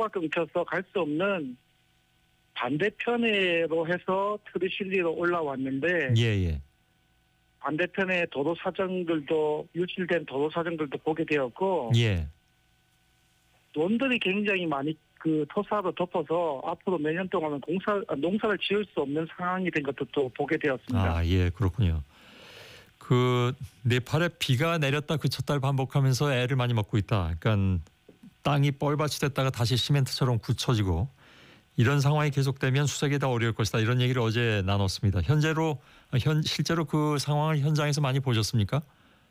도로가 끊겨서 갈 수 없는 반대편으로 해서 트리실리로 올라왔는데 예. 반대편의 도로 사정들도 유실된 도로 사정들도 보게 되었고 예. 논들이 굉장히 많이 그 토사로 덮어서 앞으로 몇 년 동안은 농사를 지을 수 없는 상황이 된 것도 보게 되었습니다. 아, 예, 그렇군요. 그 네팔에 비가 내렸다 그쳤다를 반복하면서 애를 많이 먹고 있다. 그러니까 땅이 뻘밭이 됐다가 다시 시멘트처럼 굳혀지고 이런 상황이 계속되면 수색이 더 어려울 것이다. 이런 얘기를 어제 나눴습니다. 실제로 그 상황을 현장에서 많이 보셨습니까?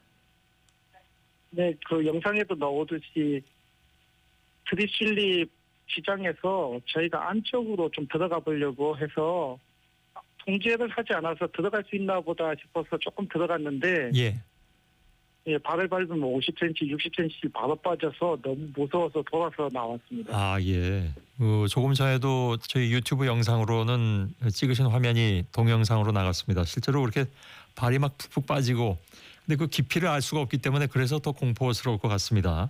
네, 그 영상에도 나오듯이 트리실리 시장에서 저희가 안쪽으로 좀 들어가 보려고 해서 통제를 하지 않아서 들어갈 수 있나 보다 싶어서 조금 들어갔는데 예. 예, 발을 밟으면 50cm, 60cm 바로 빠져서 너무 무서워서 돌아서 나왔습니다. 아, 예. 조금 전에도 저희 유튜브 영상으로는 찍으신 화면이 동영상으로 나갔습니다. 실제로 그렇게 발이 막 푹푹 빠지고 근데 그 깊이를 알 수가 없기 때문에 그래서 더 공포스러울 것 같습니다.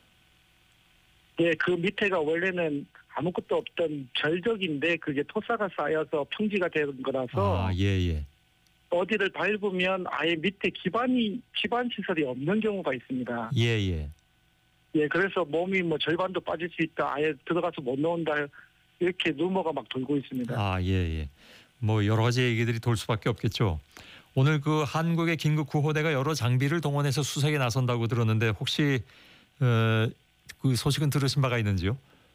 예, 그 밑에가 원래는 아무것도 없던 절벽인데 그게 토사가 쌓여서 평지가 되는 거라서 아, 예. 어디를 밟으면 아예 밑에 기반 시설이 없는 경우가 있습니다. 예. 예, 그래서 몸이 뭐 절반도 빠질 수 있다. 아예 들어가서 못 나온다. 이렇게 루머가 막 돌고 있습니다. 아, 예. 뭐 여러 가지 얘기들이 돌 수밖에 없겠죠. 오늘 그 한국의 긴급 구호대가 여러 장비를 동원해서 수색에 나선다고 들었는데 혹시 그 소식은 들으신 바가 있는지요?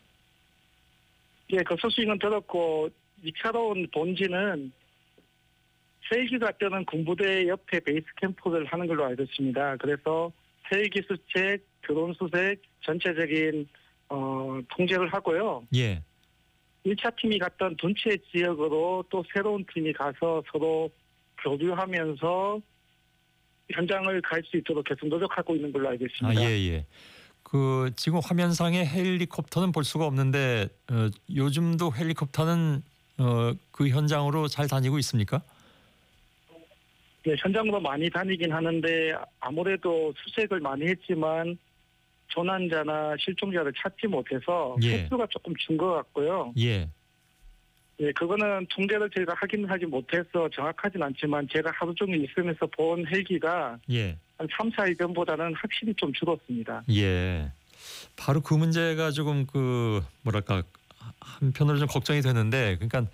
예, 그 소식은 들었고 이차로운 본지는 헬기가 뜨는 군부대 옆에 베이스 캠프를 하는 걸로 알고 있습니다. 그래서 헬기 수색, 드론 수색, 전체적인 통제를 하고요. 예. 1차 팀이 갔던 둔체 지역으로 또 새로운 팀이 가서 서로 교류하면서 현장을 갈 수 있도록 계속 노력하고 있는 걸로 알고 있습니다. 아, 예. 그 지금 화면상에 헬리콥터는 볼 수가 없는데 요즘도 헬리콥터는 그 현장으로 잘 다니고 있습니까? 네, 현장으로 많이 다니긴 하는데 아무래도 수색을 많이 했지만 조난자나 실종자를 찾지 못해서 예. 횟수가 조금 준 것 같고요. 예. 예, 그거는 통계를 저희가 확인을 하지 못해서 정확하진 않지만 제가 하루 종일 있으면서 본 헬기가 예. 한 3, 4일 전보다는 확실히 좀 줄었습니다. 예. 바로 그 문제가 조금 그 뭐랄까 한편으로 좀 걱정이 되는데 그러니까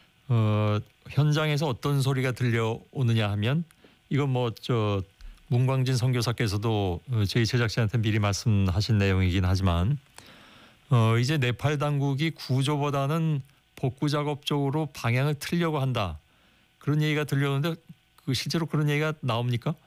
현장에서 어떤 소리가 들려오느냐 하면 이건 뭐 문광진 선교사께서도 저희 제작진한테 미리 말씀하신 내용이긴 하지만 이제 네팔 당국이 구조보다는 복구 작업 쪽으로 방향을 틀려고 한다. 그런 얘기가 들려오는데 그 실제로 그런 얘기가 나옵니까?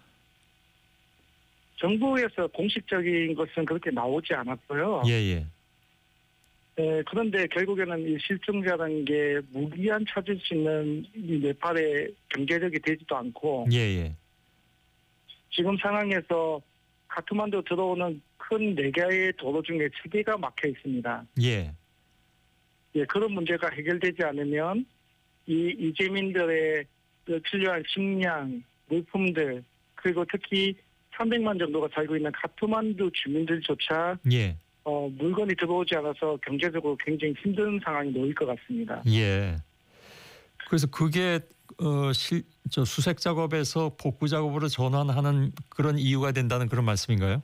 정부에서 공식적인 것은 그렇게 나오지 않았고요. 예. 네, 그런데 결국에는 이 실종자라는 게 무기한 찾을 수 있는 이 네팔의 경제력이 되지도 않고 예. 지금 상황에서 카트만두 들어오는 큰 4개의 도로 중에 3개가 막혀 있습니다. 예. 예, 그런 문제가 해결되지 않으면 이 이재민들의 필요한 식량, 물품들 그리고 특히 300만 정도가 살고 있는 카트만두 주민들조차 예. 물건이 들어오지 않아서 경제적으로 굉장히 힘든 상황이 놓일 것 같습니다. 예. 그래서 그게 수색 작업에서 복구 작업으로 전환하는 그런 이유가 된다는 그런 말씀인가요?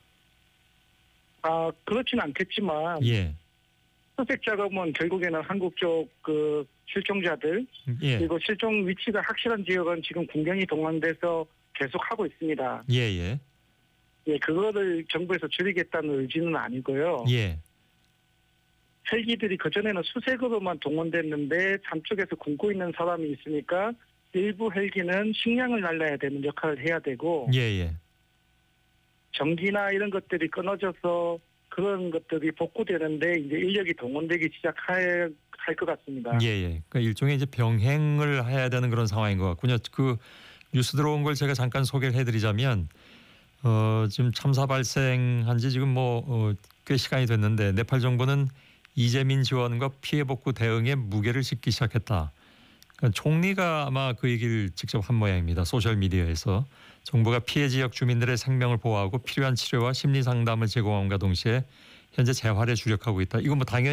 그렇지는 않겠지만 예. 수색 작업은 결국에는 한국 쪽 그 실종자들 예. 그리고 실종 위치가 확실한 지역은 지금 군경이 동원돼서 계속 하고 있습니다. 예. 예, 그거를 정부에서 줄이겠다는 의지는 아니고요. 예. 헬기들이 그전에는 수색으로만 동원됐는데 산쪽에서 굶고 있는 사람이 있으니까 일부 헬기는 식량을 날라야 되는 역할을 해야 되고 예. 전기나 이런 것들이 끊어져서 그런 것들이 복구되는데 이제 인력이 동원되기 시작할 것 같습니다. 예. 그러니까 일종의 이제 병행을 해야 되는 그런 상황인 것 같군요. 그 뉴스 들어온 걸 제가 잠깐 소개를 해드리자면 지금 참사 발생한 지 지금 꽤 시간이 됐는데 네팔 정부는 이재민 지원과 피해 복구 대응에 무게를 싣기 시작했다. 그러니까 총리가 아마 그 얘기를 직접 한 모양입니다. 소셜미디어에서 정부가 피해 지역 주민들의 생명을 보호하고 필요한 치료와 심리 상담을 제공함과 동시에 현재 재활에 주력하고 있다. 이건 뭐 당연히